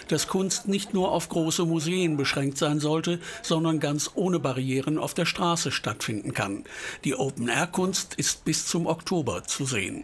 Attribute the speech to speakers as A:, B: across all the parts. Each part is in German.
A: dass Kunst nicht nur auf große Museen beschränkt sein sollte, sondern ganz ohne Barrieren auf der Straße stattfinden kann. Die Open-Air-Kunst ist bis zum Oktober zu sehen.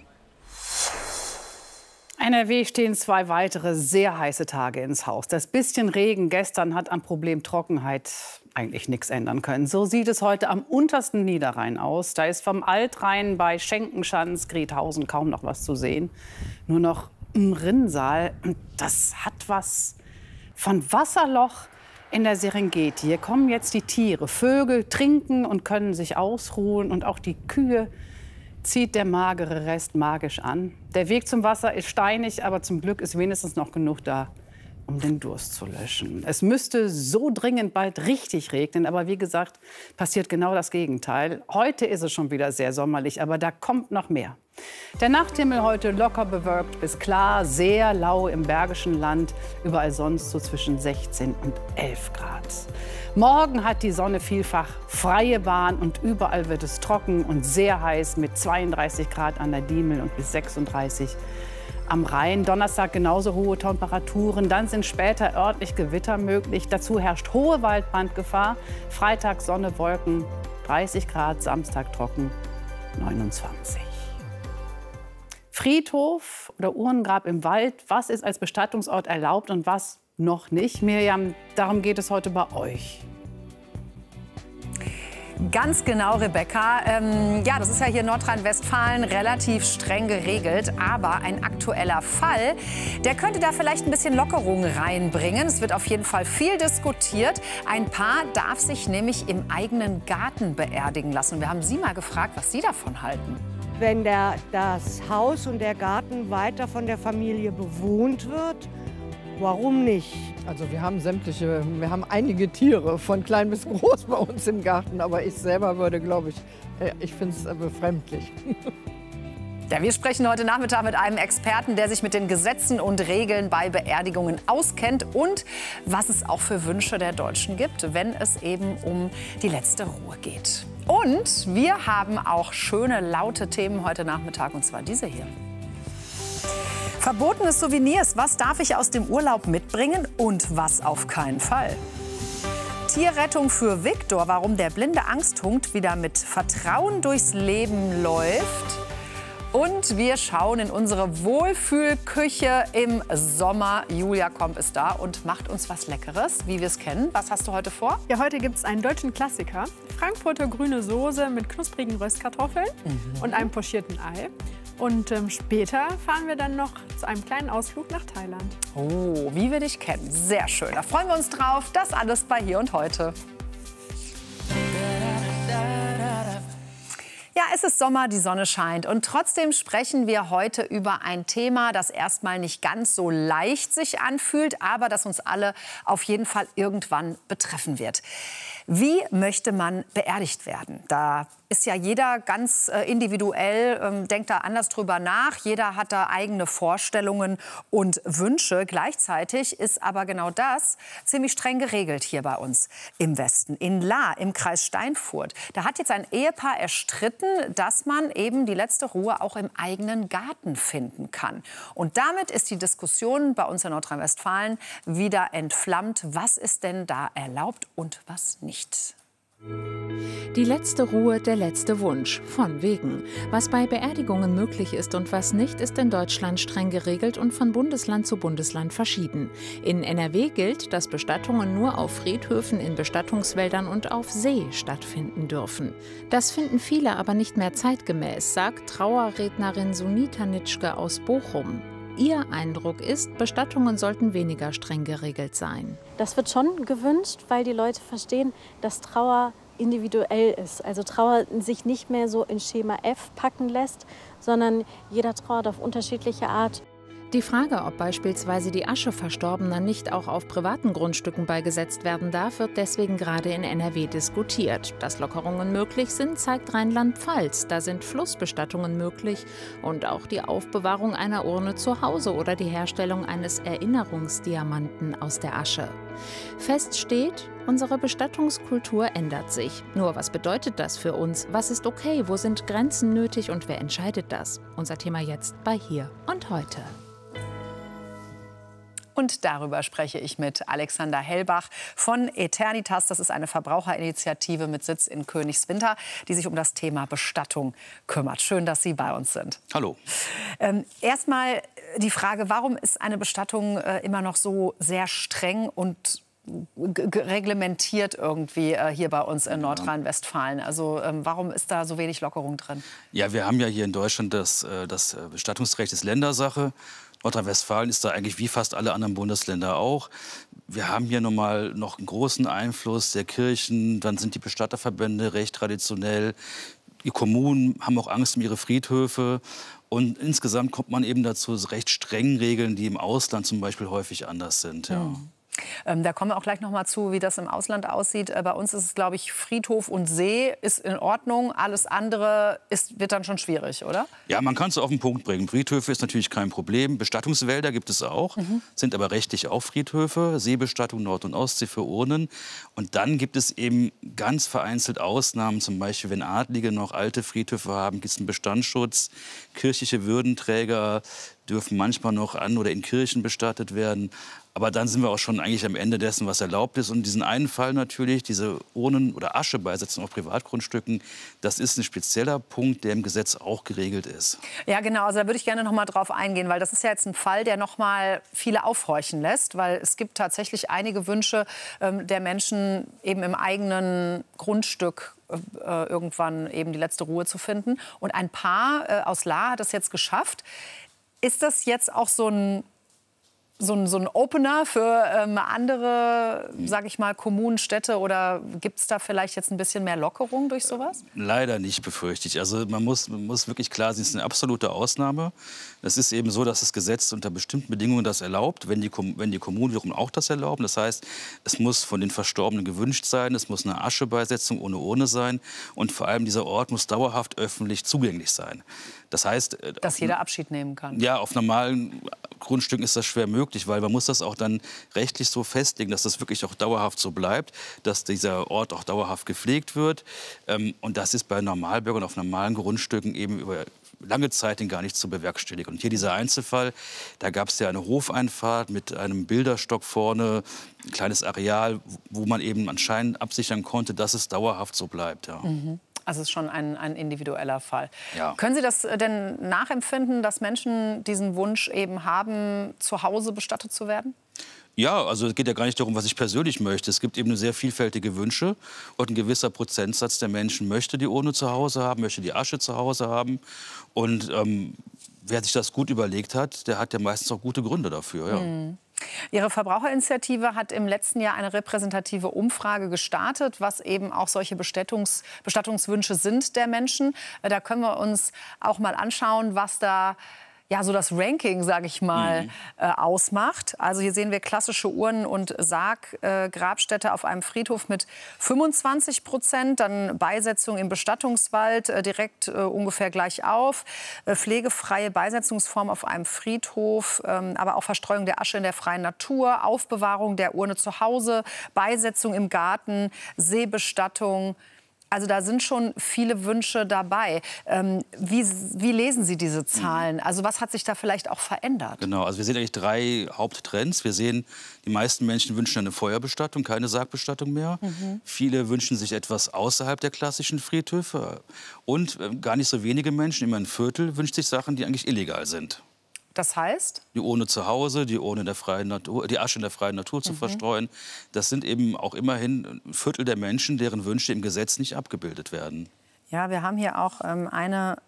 B: NRW stehen 2 weitere sehr heiße Tage ins Haus. Das bisschen Regen gestern hat am Problem Trockenheit eigentlich nichts ändern können. So sieht es heute am untersten Niederrhein aus. Da ist vom Altrhein bei Schenkenschanz, Grethausen kaum noch was zu sehen. Nur noch im Rinnsal. Und das hat was von Wasserloch in der Serengeti. Hier kommen jetzt die Tiere. Vögel trinken und können sich ausruhen. Und auch die Kühe zieht der magere Rest magisch an. Der Weg zum Wasser ist steinig, aber zum Glück ist wenigstens noch genug da, um den Durst zu löschen. Es müsste so dringend bald richtig regnen, aber wie gesagt, passiert genau das Gegenteil. Heute ist es schon wieder sehr sommerlich, aber da kommt noch mehr. Der Nachthimmel heute locker bewölkt bis klar, sehr lau im Bergischen Land, überall sonst so zwischen 16 und 11 Grad. Morgen hat die Sonne vielfach freie Bahn und überall wird es trocken und sehr heiß mit 32 Grad an der Diemel und bis 36 am Rhein. Donnerstag genauso hohe Temperaturen. Dann sind später örtlich Gewitter möglich. Dazu herrscht hohe Waldbrandgefahr. Freitag Sonne, Wolken, 30 Grad, Samstag trocken, 29. Friedhof oder Urnengrab im Wald. Was ist als Bestattungsort erlaubt und was noch nicht? Mirjam, darum geht es heute bei euch.
C: Ganz genau, Rebecca. Ja, das ist ja hier in Nordrhein-Westfalen relativ streng geregelt. Aber ein aktueller Fall, der könnte da vielleicht ein bisschen Lockerung reinbringen. Es wird auf jeden Fall viel diskutiert. Ein Paar darf sich nämlich im eigenen Garten beerdigen lassen. Wir haben Sie mal gefragt, was Sie davon halten.
D: Wenn das Haus und der Garten weiter von der Familie bewohnt wird, warum nicht?
E: Also wir haben einige Tiere, von klein bis groß bei uns im Garten. Aber ich selber würde, glaube ich finde es befremdlich.
C: Ja, wir sprechen heute Nachmittag mit einem Experten, der sich mit den Gesetzen und Regeln bei Beerdigungen auskennt und was es auch für Wünsche der Deutschen gibt, wenn es eben um die letzte Ruhe geht. Und wir haben auch schöne, laute Themen heute Nachmittag, und zwar diese hier. Verbotene Souvenirs, was darf ich aus dem Urlaub mitbringen und was auf keinen Fall? Tierrettung für Viktor, warum der blinde Angsthund wieder mit Vertrauen durchs Leben läuft. Und wir schauen in unsere Wohlfühlküche im Sommer. Julia Komp ist da und macht uns was Leckeres, wie wir es kennen. Was hast du heute vor?
F: Ja, heute gibt es einen deutschen Klassiker. Frankfurter grüne Soße mit knusprigen Röstkartoffeln und einem pochierten Ei. Und später fahren wir dann noch zu einem kleinen Ausflug nach Thailand.
C: Oh, wie wir dich kennen. Sehr schön. Da freuen wir uns drauf. Das alles bei Hier und Heute. Ja, es ist Sommer, die Sonne scheint und trotzdem sprechen wir heute über ein Thema, das erstmal nicht ganz so leicht sich anfühlt, aber das uns alle auf jeden Fall irgendwann betreffen wird. Wie möchte man beerdigt werden? Da ist ja jeder ganz individuell, denkt da anders drüber nach. Jeder hat da eigene Vorstellungen und Wünsche. Gleichzeitig ist aber genau das ziemlich streng geregelt hier bei uns im Westen. In Lahr im Kreis Steinfurt. Da hat jetzt ein Ehepaar erstritten, dass man eben die letzte Ruhe auch im eigenen Garten finden kann. Und damit ist die Diskussion bei uns in Nordrhein-Westfalen wieder entflammt. Was ist denn da erlaubt und was nicht?
G: Die letzte Ruhe, der letzte Wunsch. Von wegen. Was bei Beerdigungen möglich ist und was nicht, ist in Deutschland streng geregelt und von Bundesland zu Bundesland verschieden. In NRW gilt, dass Bestattungen nur auf Friedhöfen, in Bestattungswäldern und auf See stattfinden dürfen. Das finden viele aber nicht mehr zeitgemäß, sagt Trauerrednerin Sunita Nitschke aus Bochum. Ihr Eindruck ist, Bestattungen sollten weniger streng geregelt sein.
H: Das wird schon gewünscht, weil die Leute verstehen, dass Trauer individuell ist. Also Trauer sich nicht mehr so in Schema F packen lässt, sondern jeder trauert auf unterschiedliche Art.
G: Die Frage, ob beispielsweise die Asche Verstorbener nicht auch auf privaten Grundstücken beigesetzt werden darf, wird deswegen gerade in NRW diskutiert. Dass Lockerungen möglich sind, zeigt Rheinland-Pfalz. Da sind Flussbestattungen möglich und auch die Aufbewahrung einer Urne zu Hause oder die Herstellung eines Erinnerungsdiamanten aus der Asche. Fest steht, unsere Bestattungskultur ändert sich. Nur was bedeutet das für uns? Was ist okay? Wo sind Grenzen nötig und wer entscheidet das? Unser Thema jetzt bei Hier und Heute.
C: Und darüber spreche ich mit Alexander Hellbach von Eternitas. Das ist eine Verbraucherinitiative mit Sitz in Königswinter, die sich um das Thema Bestattung kümmert. Schön, dass Sie bei uns sind.
I: Hallo.
C: Erstmal die Frage, warum ist eine Bestattung immer noch so sehr streng und reglementiert irgendwie hier bei uns in Nordrhein-Westfalen? Also warum ist da so wenig Lockerung drin?
I: Ja, wir haben ja hier in Deutschland das Bestattungsrecht ist Ländersache. Nordrhein-Westfalen ist da eigentlich wie fast alle anderen Bundesländer auch. Wir haben hier nochmal noch einen großen Einfluss der Kirchen. Dann sind die Bestatterverbände recht traditionell. Die Kommunen haben auch Angst um ihre Friedhöfe. Und insgesamt kommt man eben dazu recht strengen Regeln, die im Ausland zum Beispiel häufig anders sind. Ja.
C: Da kommen wir auch gleich noch mal zu, wie das im Ausland aussieht. Bei uns ist es, glaube ich, Friedhof und See ist in Ordnung. Alles andere wird dann schon schwierig, oder?
I: Ja, man kann es auf den Punkt bringen. Friedhöfe ist natürlich kein Problem. Bestattungswälder gibt es auch, sind aber rechtlich auch Friedhöfe. Seebestattung Nord- und Ostsee für Urnen. Und dann gibt es eben ganz vereinzelt Ausnahmen. Zum Beispiel, wenn Adlige noch alte Friedhöfe haben, gibt es einen Bestandsschutz. Kirchliche Würdenträger dürfen manchmal noch an oder in Kirchen bestattet werden. Aber dann sind wir auch schon eigentlich am Ende dessen, was erlaubt ist. Und diesen einen Fall natürlich, diese Urnen- oder Aschebesetzung auf Privatgrundstücken, das ist ein spezieller Punkt, der im Gesetz auch geregelt ist.
C: Ja, genau. Also da würde ich gerne noch mal drauf eingehen, weil das ist ja jetzt ein Fall, der noch mal viele aufhorchen lässt, weil es gibt tatsächlich einige Wünsche der Menschen, eben im eigenen Grundstück irgendwann eben die letzte Ruhe zu finden. Und ein Paar aus Lahr hat es jetzt geschafft. Ist das jetzt auch so ein Opener für andere, sage ich mal, Kommunen, Städte? Oder gibt es da vielleicht jetzt ein bisschen mehr Lockerung durch sowas?
I: Leider nicht, befürchte ich. Also man muss wirklich klar sehen, es ist eine absolute Ausnahme. Es ist eben so, dass das Gesetz unter bestimmten Bedingungen das erlaubt, wenn die Kommunen wiederum auch das erlauben. Das heißt, es muss von den Verstorbenen gewünscht sein, es muss eine Aschebesetzung ohne Urne sein und vor allem dieser Ort muss dauerhaft öffentlich zugänglich sein. Das heißt,
C: dass jeder Abschied nehmen kann.
I: Ja, auf normalen Grundstücken ist das schwer möglich, weil man muss das auch dann rechtlich so festlegen, dass das wirklich auch dauerhaft so bleibt, dass dieser Ort auch dauerhaft gepflegt wird. Und das ist bei Normalbürgern auf normalen Grundstücken eben über lange Zeit gar nicht zu bewerkstelligen. Und hier dieser Einzelfall, da gab es ja eine Hofeinfahrt mit einem Bilderstock vorne, ein kleines Areal, wo man eben anscheinend absichern konnte, dass es dauerhaft so bleibt. Ja.
C: Also es ist schon ein individueller Fall.
I: Ja.
C: Können Sie das denn nachempfinden, dass Menschen diesen Wunsch eben haben, zu Hause bestattet zu werden?
I: Ja, also es geht ja gar nicht darum, was ich persönlich möchte. Es gibt eben sehr vielfältige Wünsche und ein gewisser Prozentsatz der Menschen möchte die Urne zu Hause haben, möchte die Asche zu Hause haben. Und wer sich das gut überlegt hat, der hat ja meistens auch gute Gründe dafür. Ja.
C: Ihre Verbraucherinitiative hat im letzten Jahr eine repräsentative Umfrage gestartet, was eben auch solche Bestattungswünsche sind der Menschen. Da können wir uns auch mal anschauen, was da ja, so das Ranking, sage ich mal, ausmacht. Also hier sehen wir klassische Urnen- und Sarggrabstätte auf einem Friedhof mit 25%, dann Beisetzung im Bestattungswald direkt ungefähr gleich auf, pflegefreie Beisetzungsform auf einem Friedhof, aber auch Verstreuung der Asche in der freien Natur, Aufbewahrung der Urne zu Hause, Beisetzung im Garten, Seebestattung. Also da sind schon viele Wünsche dabei. Wie lesen Sie diese Zahlen? Also was hat sich da vielleicht auch verändert?
I: Genau, also wir sehen eigentlich 3 Haupttrends. Wir sehen, die meisten Menschen wünschen eine Feuerbestattung, keine Sargbestattung mehr. Viele wünschen sich etwas außerhalb der klassischen Friedhöfe. Und gar nicht so wenige Menschen, immer ein Viertel, wünschen sich Sachen, die eigentlich illegal sind.
C: Das heißt?
I: Die Urne zu Hause, die Urne in der freien Natur, die Asche in der freien Natur zu verstreuen. Das sind eben auch immerhin ein Viertel der Menschen, deren Wünsche im Gesetz nicht abgebildet werden.
C: Ja, wir haben hier auch einen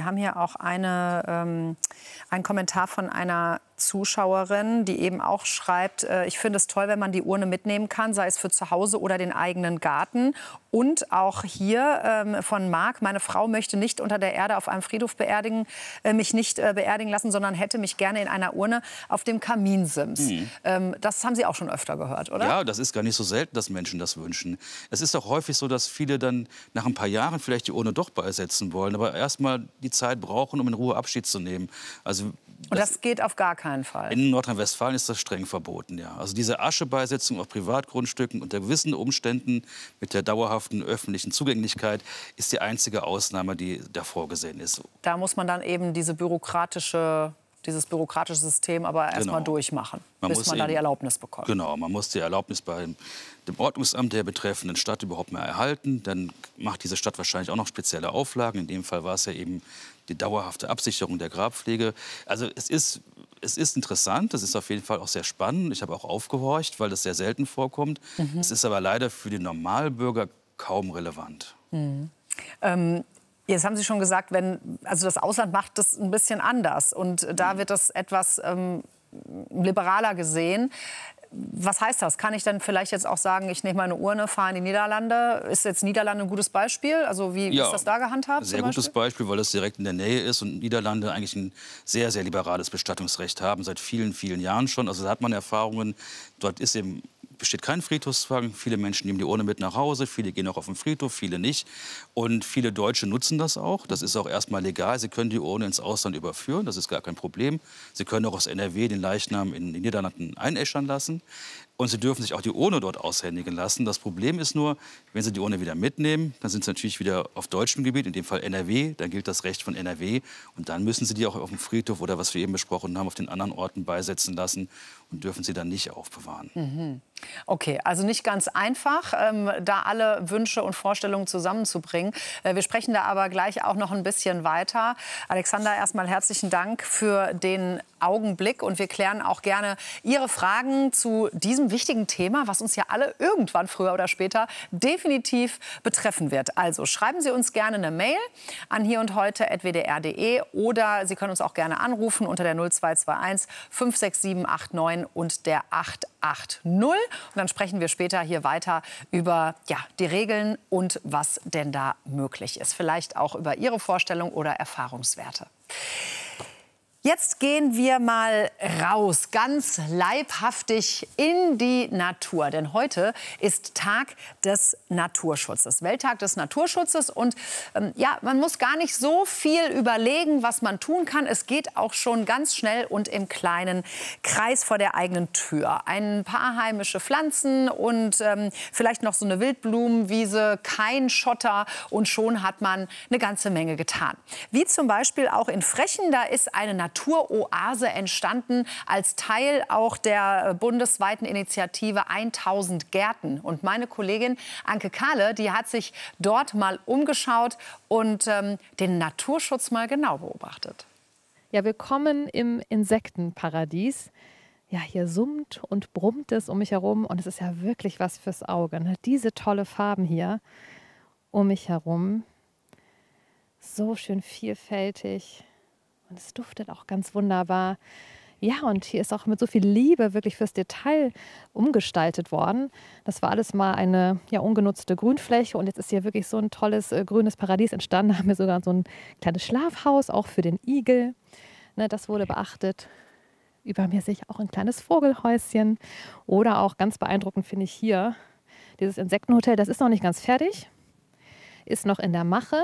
C: Kommentar von einer Zuschauerin, die eben auch schreibt, ich finde es toll, wenn man die Urne mitnehmen kann, sei es für zu Hause oder den eigenen Garten. Und auch hier von Marc, meine Frau möchte nicht unter der Erde auf einem Friedhof mich nicht beerdigen lassen, sondern hätte mich gerne in einer Urne auf dem Kaminsims. Das haben Sie auch schon öfter gehört, oder?
I: Ja, das ist gar nicht so selten, dass Menschen das wünschen. Es ist auch häufig so, dass viele dann nach ein paar Jahren vielleicht die Urne doch beisetzen wollen, aber erst mal die Zeit brauchen, um in Ruhe Abschied zu nehmen. Also
C: und das geht auf gar keinen Fall?
I: In Nordrhein-Westfalen ist das streng verboten, ja. Also diese Aschebesetzung auf Privatgrundstücken unter gewissen Umständen mit der dauerhaften öffentlichen Zugänglichkeit ist die einzige Ausnahme, die da vorgesehen ist.
C: Da muss man dann eben diese bürokratische dieses bürokratische System aber erstmal durchmachen, bis man da die Erlaubnis bekommt.
I: Genau, man muss die Erlaubnis bei dem Ordnungsamt der betreffenden Stadt überhaupt mal erhalten. Dann macht diese Stadt wahrscheinlich auch noch spezielle Auflagen. In dem Fall war es ja eben die dauerhafte Absicherung der Grabpflege. Also es ist interessant, das ist auf jeden Fall auch sehr spannend. Ich habe auch aufgehorcht, weil das sehr selten vorkommt. Es ist aber leider für den Normalbürger kaum relevant.
C: Jetzt haben Sie schon gesagt, also das Ausland macht das ein bisschen anders und da wird das etwas liberaler gesehen. Was heißt das? Kann ich dann vielleicht jetzt auch sagen, ich nehme meine Urne, fahre in die Niederlande? Ist jetzt Niederlande ein gutes Beispiel? Also wie ist das da gehandhabt?
I: Sehr gutes Beispiel, weil es direkt in der Nähe ist und Niederlande eigentlich ein sehr, sehr liberales Bestattungsrecht haben, seit vielen, vielen Jahren schon. Also da hat man Erfahrungen, dort besteht kein Friedhofszwang. Viele Menschen nehmen die Urne mit nach Hause, viele gehen auch auf den Friedhof, viele nicht. Und viele Deutsche nutzen das auch. Das ist auch erstmal legal. Sie können die Urne ins Ausland überführen, das ist gar kein Problem. Sie können auch aus NRW den Leichnam in den Niederlanden einäschern lassen. Und Sie dürfen sich auch die Urne dort aushändigen lassen. Das Problem ist nur, wenn Sie die Urne wieder mitnehmen, dann sind Sie natürlich wieder auf deutschem Gebiet, in dem Fall NRW. Dann gilt das Recht von NRW. Und dann müssen Sie die auch auf dem Friedhof oder, was wir eben besprochen haben, auf den anderen Orten beisetzen lassen und dürfen sie dann nicht aufbewahren.
C: Okay, also nicht ganz einfach, da alle Wünsche und Vorstellungen zusammenzubringen. Wir sprechen da aber gleich auch noch ein bisschen weiter. Alexander, erstmal herzlichen Dank für den Augenblick. Und wir klären auch gerne Ihre Fragen zu diesem wichtigen Thema, was uns ja alle irgendwann früher oder später definitiv betreffen wird. Also schreiben Sie uns gerne eine Mail an hierundheute@wdr.de oder Sie können uns auch gerne anrufen unter der 0221 56789 und der 880. Und dann sprechen wir später hier weiter über die Regeln und was denn da möglich ist. Vielleicht auch über Ihre Vorstellung oder Erfahrungswerte. Jetzt gehen wir mal raus, ganz leibhaftig in die Natur. Denn heute ist Tag des Naturschutzes, Welttag des Naturschutzes. Und man muss gar nicht so viel überlegen, was man tun kann. Es geht auch schon ganz schnell und im kleinen Kreis vor der eigenen Tür. Ein paar heimische Pflanzen und vielleicht noch so eine Wildblumenwiese, kein Schotter. Und schon hat man eine ganze Menge getan. Wie zum Beispiel auch in Frechen, da ist eine Naturoase entstanden als Teil auch der bundesweiten Initiative 1000 Gärten. Und meine Kollegin Anke Kahle, die hat sich dort mal umgeschaut und den Naturschutz mal genau beobachtet.
J: Ja, willkommen im Insektenparadies. Ja, hier summt und brummt es um mich herum und es ist ja wirklich was fürs Auge. Ne? Diese tolle Farben hier um mich herum, so schön vielfältig. Und es duftet auch ganz wunderbar. Ja, und hier ist auch mit so viel Liebe wirklich fürs Detail umgestaltet worden. Das war alles mal eine ungenutzte Grünfläche und jetzt ist hier wirklich so ein tolles grünes Paradies entstanden. Da haben wir sogar so ein kleines Schlafhaus, auch für den Igel. Ne, das wurde beachtet. Über mir sehe ich auch ein kleines Vogelhäuschen. Oder auch ganz beeindruckend finde ich hier dieses Insektenhotel. Das ist noch nicht ganz fertig, ist noch in der Mache.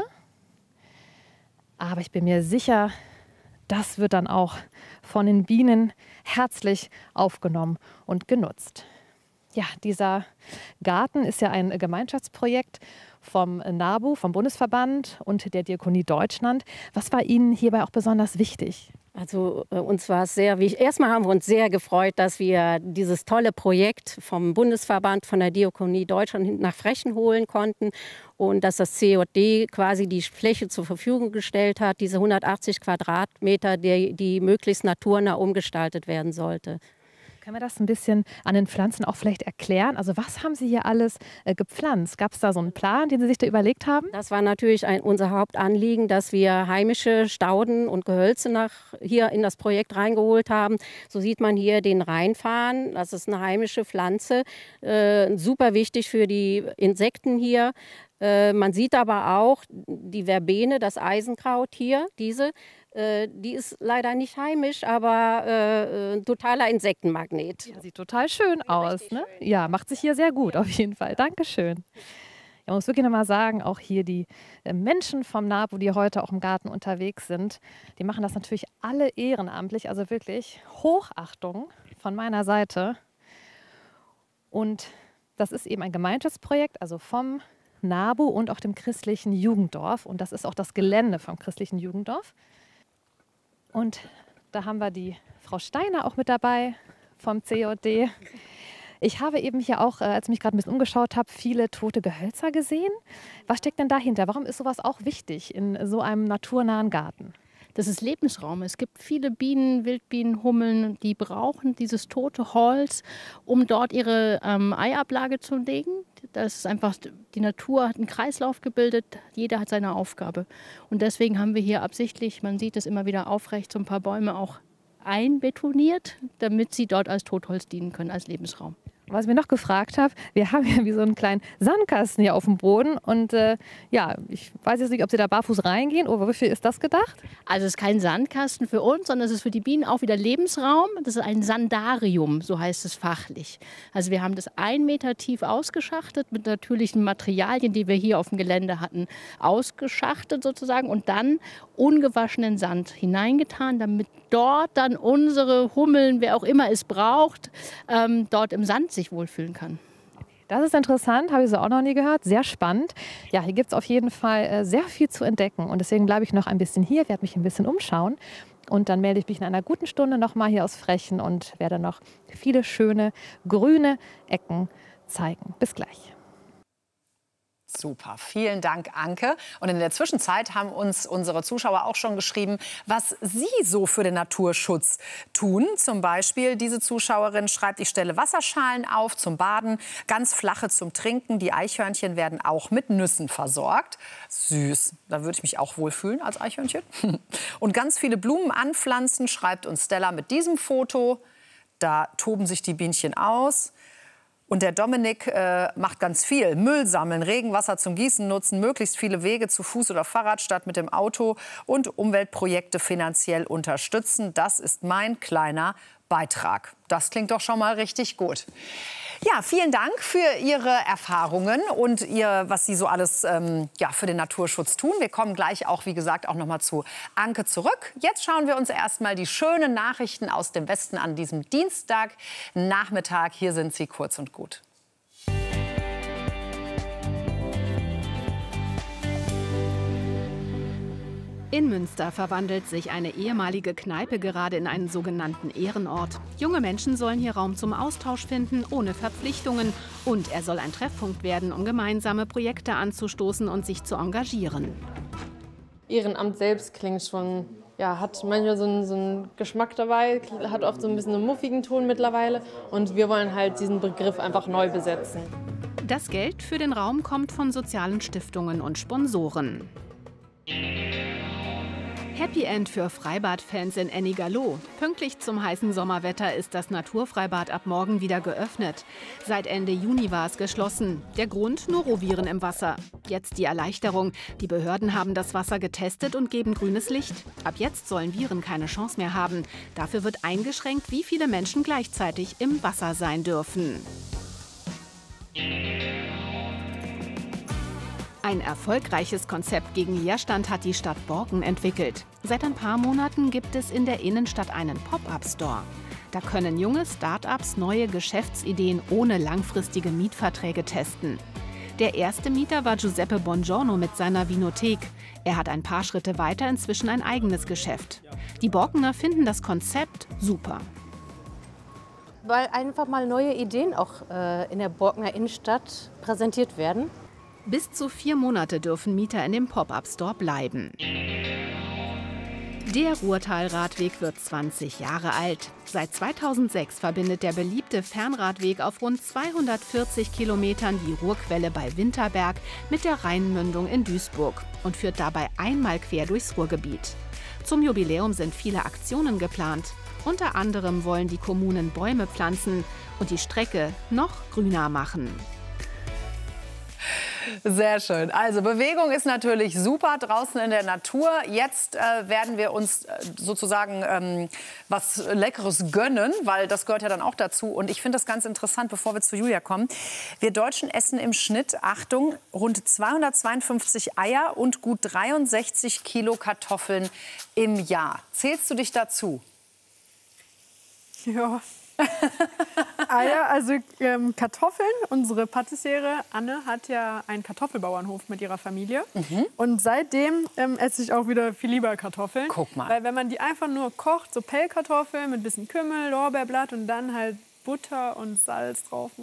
J: Aber ich bin mir sicher, das wird dann auch von den Bienen herzlich aufgenommen und genutzt. Ja, dieser Garten ist ja ein Gemeinschaftsprojekt vom NABU, vom Bundesverband und der Diakonie Deutschland. Was war Ihnen hierbei auch besonders wichtig?
K: Also uns war es sehr wichtig. Erstmal haben wir uns sehr gefreut, dass wir dieses tolle Projekt vom Bundesverband, von der Diakonie Deutschland nach Frechen holen konnten und dass das CJD quasi die Fläche zur Verfügung gestellt hat, diese 180 Quadratmeter, die möglichst naturnah umgestaltet werden sollte.
J: Können wir das ein bisschen an den Pflanzen auch vielleicht erklären? Also was haben Sie hier alles gepflanzt? Gab es da so einen Plan, den Sie sich da überlegt haben?
K: Das war natürlich unser Hauptanliegen, dass wir heimische Stauden und Gehölze hier in das Projekt reingeholt haben. So sieht man hier den Rheinfarn. Das ist eine heimische Pflanze, super wichtig für die Insekten hier. Man sieht aber auch die Verbene, das Eisenkraut hier, die ist leider nicht heimisch, aber totaler Insektenmagnet.
J: Ja, sieht total schön aus. Ne? Ja, macht sich hier sehr gut auf jeden Fall. Dankeschön. Ich muss wirklich noch mal sagen, auch hier die Menschen vom NABU, die heute auch im Garten unterwegs sind, die machen das natürlich alle ehrenamtlich. Also wirklich Hochachtung von meiner Seite. Und das ist eben ein Gemeinschaftsprojekt, also vom NABU und auch dem christlichen Jugenddorf. Und das ist auch das Gelände vom christlichen Jugenddorf. Und Da haben wir die Frau Steiner auch mit dabei vom COD. Ich habe eben hier auch, als ich mich gerade ein bisschen umgeschaut habe, viele tote Gehölzer gesehen. Was steckt denn dahinter? Warum ist sowas auch wichtig in so einem naturnahen Garten?
K: Das ist Lebensraum. Es gibt viele Bienen, Wildbienen, Hummeln, die brauchen dieses tote Holz, um dort ihre Eiablage zu legen. Das ist einfach, die Natur hat einen Kreislauf gebildet, jeder hat seine Aufgabe. Und deswegen haben wir hier absichtlich, man sieht es immer wieder aufrecht, so ein paar Bäume auch einbetoniert, damit sie dort als Totholz dienen können, als Lebensraum.
J: Was ich mir noch gefragt habe, wir haben ja wie so einen kleinen Sandkasten hier auf dem Boden. Und ja, ich weiß jetzt nicht, ob Sie da barfuß reingehen oder wofür ist das gedacht?
K: Also es ist kein Sandkasten für uns, sondern es ist für die Bienen auch wieder Lebensraum. Das ist ein Sandarium, so heißt es fachlich. Also wir haben das 1 Meter tief ausgeschachtet mit natürlichen Materialien, die wir hier auf dem Gelände hatten, ausgeschachtet sozusagen und dann ungewaschenen Sand hineingetan, damit dort dann unsere Hummeln, wer auch immer es braucht, dort im Sand sich wohlfühlen kann.
J: Das ist interessant, habe ich so auch noch nie gehört. Sehr spannend. Ja, hier gibt es auf jeden Fall sehr viel zu entdecken. Und deswegen bleibe ich noch ein bisschen hier, werde mich ein bisschen umschauen. Und dann melde ich mich in einer guten Stunde noch mal hier aus Frechen und werde noch viele schöne grüne Ecken zeigen. Bis gleich.
C: Super, vielen Dank, Anke. Und in der Zwischenzeit haben uns unsere Zuschauer auch schon geschrieben, was sie so für den Naturschutz tun. Zum Beispiel diese Zuschauerin schreibt, ich stelle Wasserschalen auf zum Baden, ganz flache zum Trinken. Die Eichhörnchen werden auch mit Nüssen versorgt. Süß, da würde ich mich auch wohlfühlen als Eichhörnchen. Und ganz viele Blumen anpflanzen, schreibt uns Stella mit diesem Foto. Da toben sich die Bienchen aus. Und der Dominik macht ganz viel. Müll sammeln, Regenwasser zum Gießen nutzen, möglichst viele Wege zu Fuß oder Fahrrad statt mit dem Auto und Umweltprojekte finanziell unterstützen. Das ist mein kleiner Beitrag. Das klingt doch schon mal richtig gut. Ja, vielen Dank für Ihre Erfahrungen und was Sie so alles für den Naturschutz tun. Wir kommen gleich auch, wie gesagt, auch noch mal zu Anke zurück. Jetzt schauen wir uns erst mal die schönen Nachrichten aus dem Westen an diesem Dienstagnachmittag. Hier sind sie kurz und gut.
L: In Münster verwandelt sich eine ehemalige Kneipe gerade in einen sogenannten Ehrenort. Junge Menschen sollen hier Raum zum Austausch finden, ohne Verpflichtungen. Und er soll ein Treffpunkt werden, um gemeinsame Projekte anzustoßen und sich zu engagieren.
M: Ehrenamt selbst klingt schon, ja, hat manchmal so einen Geschmack dabei, hat oft so ein bisschen einen muffigen Ton mittlerweile. Und wir wollen halt diesen Begriff einfach neu besetzen.
L: Das Geld für den Raum kommt von sozialen Stiftungen und Sponsoren. Happy End für Freibadfans in Ennigerloh. Pünktlich zum heißen Sommerwetter ist das Naturfreibad ab morgen wieder geöffnet. Seit Ende Juni war es geschlossen. Der Grund: Noroviren im Wasser. Jetzt die Erleichterung. Die Behörden haben das Wasser getestet und geben grünes Licht. Ab jetzt sollen Viren keine Chance mehr haben. Dafür wird eingeschränkt, wie viele Menschen gleichzeitig im Wasser sein dürfen. Ein erfolgreiches Konzept gegen Leerstand hat die Stadt Borken entwickelt. Seit ein paar Monaten gibt es in der Innenstadt einen Pop-up-Store. Da können junge Start-ups neue Geschäftsideen ohne langfristige Mietverträge testen. Der erste Mieter war Giuseppe Bongiorno mit seiner Vinothek. Er hat ein paar Schritte weiter inzwischen ein eigenes Geschäft. Die Borkener finden das Konzept super.
N: Weil einfach mal neue Ideen auch in der Borkener Innenstadt präsentiert werden.
L: Bis zu 4 Monate dürfen Mieter in dem Pop-up-Store bleiben. Der Ruhrtal-Radweg wird 20 Jahre alt. Seit 2006 verbindet der beliebte Fernradweg auf rund 240 Kilometern die Ruhrquelle bei Winterberg mit der Rheinmündung in Duisburg und führt dabei einmal quer durchs Ruhrgebiet. Zum Jubiläum sind viele Aktionen geplant. Unter anderem wollen die Kommunen Bäume pflanzen und die Strecke noch grüner machen.
C: Sehr schön. Also Bewegung ist natürlich super draußen in der Natur. Jetzt werden wir uns sozusagen was Leckeres gönnen, weil das gehört ja dann auch dazu. Und ich finde das ganz interessant, bevor wir zu Julia kommen. Wir Deutschen essen im Schnitt, Achtung, rund 252 Eier und gut 63 Kilo Kartoffeln im Jahr. Zählst du dich dazu?
F: Ja. Eier, also Kartoffeln. Unsere Patissiere Anne hat ja einen Kartoffelbauernhof mit ihrer Familie. Und seitdem esse ich auch wieder viel lieber Kartoffeln.
C: Guck mal.
F: Weil wenn man die einfach nur kocht, so Pellkartoffeln mit ein bisschen Kümmel, Lorbeerblatt und dann halt Butter und Salz drauf.